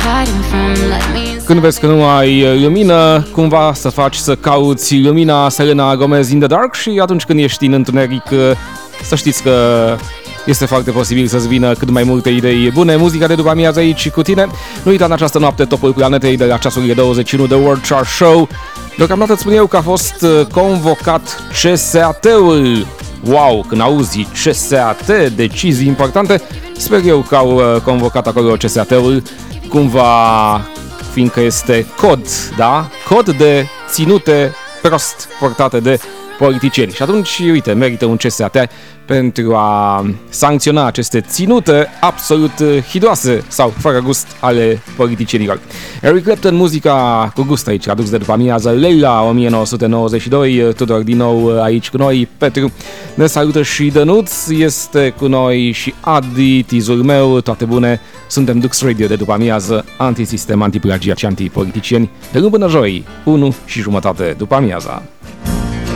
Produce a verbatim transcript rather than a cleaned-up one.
Când vezi că nu ai lumină, cumva să faci să cauți lumina Selena Gomez in the Dark și atunci când ești în întuneric, să știți că este foarte posibil să-ți vină cât mai multe idei bune. Muzica de după amiază aici cu tine. Nu uita în această noapte topul planetei de la ceasurile douăzeci și unu, The World Chart Show. Deocamdată îți spun eu că a fost convocat C S A T-ul. Wow, când auzi C S A T, decizii importante, sper eu că au convocat acolo C S A T-ul, cumva fiindcă este cod, da? Cod de ținute prost portate de politicieni. Și atunci, uite, merită un C S A T pentru a sancționa aceste ținute absolut hidoase sau fără gust ale politicienilor. Eric Clapton, muzica cu gust aici, adus de după amiază, Leila, o mie nouă sute nouăzeci și doi, Tudor din nou aici cu noi, Petru ne salută și Dănuț, este cu noi și Adi, tizul meu, toate bune, suntem Dux Radio de după amiază, antisistem, antiplagiat și antipoliticieni, de luni până joi, unu și jumătate după amiaza.